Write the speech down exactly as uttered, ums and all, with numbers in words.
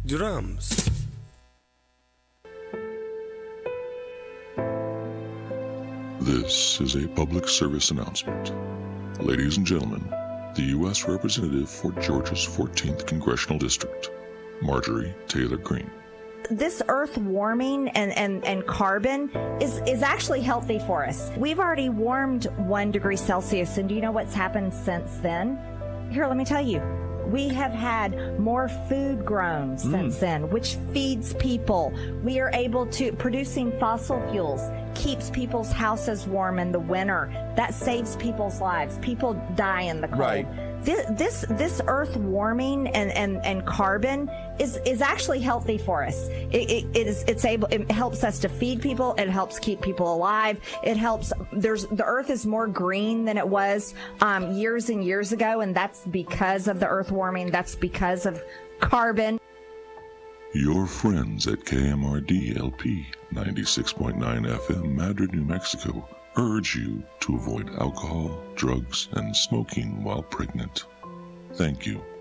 drums. This is a public service announcement. Ladies and gentlemen, the U S Representative for Georgia's fourteenth Congressional District, Marjorie Taylor Greene. This earth warming and, and, and carbon is, is actually healthy for us. We've already warmed one degree Celsius, and do you know what's happened since then? Here, let me tell you. We have had more food grown since mm. then, which feeds people. We are able to, producing fossil fuels keeps people's houses warm in the winter. That saves people's lives. People die in the cold. Right. This, this this earth warming and, and, and carbon is, is actually healthy for us. It, it, it is it's able it helps us to feed people. It helps keep people alive. It helps. There's the earth is more green than it was um, years and years ago, and that's because of the earth warming. That's because of carbon. Your friends at K M R D L P ninety-six point nine F M, Madrid, New Mexico, urge you to avoid alcohol, drugs, and smoking while pregnant. Thank you.